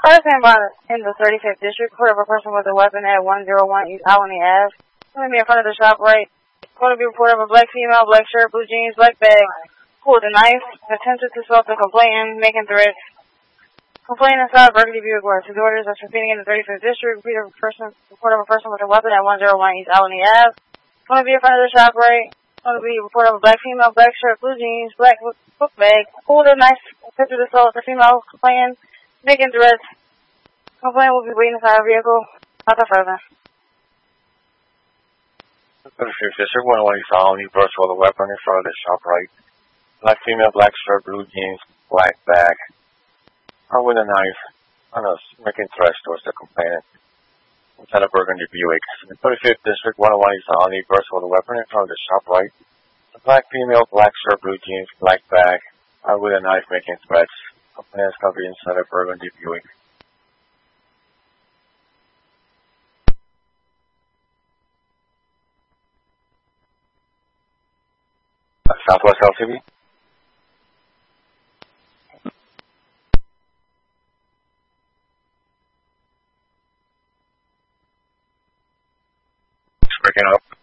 First inbound in the 35th District, report of a person with a weapon at 101 East Alany Ave. Going to be in front of the shop right. Going to be a report of a black female, black shirt, blue jeans, black bag, pulled a knife, attempted to assault the complainant, making threats. Complainant inside Burgundy Buick where two daughters are proceeding in the 35th District, report of a person with a weapon at 101 East Alany Ave. Going to be in front of the shop right. Going to be a report of a black female, black shirt, blue jeans, black book bag, pulled a knife, attempted to assault the female complainant, making threats. Complainant will be waiting inside a vehicle. Nothing further. 35th District, 101 East Alany, burst with a weapon in front of the shop right. Black female, black shirt, blue jeans, black bag. Armed with a knife, making threats towards the complainant. Inside a Burgundy Buick. In the 35th District, 101 East Alany, burst with a weapon in front of the shop right. A black female, black shirt, blue jeans, black bag. Armed with a knife, making threats. Complainant's going to be inside a Burgundy Buick. Southwest LCB. Breaking up.